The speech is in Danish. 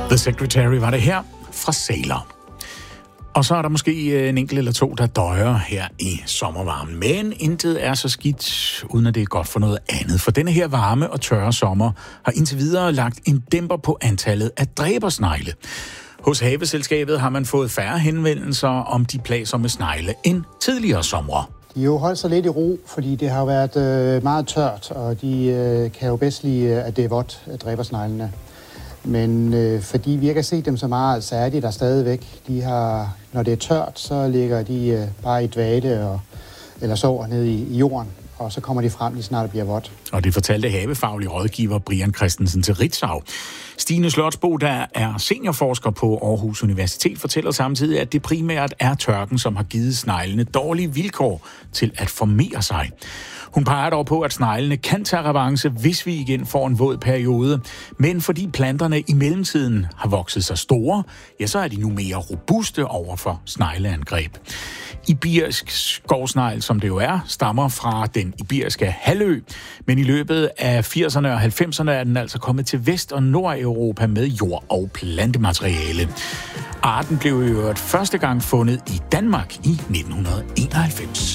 The Secretary var det her fra Sailor. Og så er der måske en enkelt eller to, der døjer her i sommervarmen. Men intet er så skidt, uden at det er godt for noget andet. For denne her varme og tørre sommer har indtil videre lagt en dæmper på antallet af dræbersnegle. Hos Haveselskabet har man fået færre henvendelser om de plager med snegle end tidligere somre. De har jo holdt sig lidt i ro, fordi det har været meget tørt, og de kan jo bedst lide, at det er vådt, dræbersneglene. Men fordi vi ikke har set dem så meget, så er de der stadigvæk. Når det er tørt, så ligger de bare i dvale eller sover nede i jorden, og så kommer de frem, lige snart det bliver vådt. Og det fortalte havefaglig rådgiver Brian Christensen til Ritzau. Stine Slotsbo, der er seniorforsker på Aarhus Universitet, fortæller samtidig, at det primært er tørken, som har givet sneglene dårlige vilkår til at formere sig. Hun peger dog på, at sneglene kan tage revanche, hvis vi igen får en våd periode. Men fordi planterne i mellemtiden har vokset sig store, ja, så er de nu mere robuste over for snegleangreb. Iberisk skovsnegl, som det jo er, stammer fra den iberiske halvø. Men i løbet af 80'erne og 90'erne er den altså kommet til Vest- og Nordeuropa med jord- og plantemateriale. Arten blev jo første gang fundet i Danmark i 1991.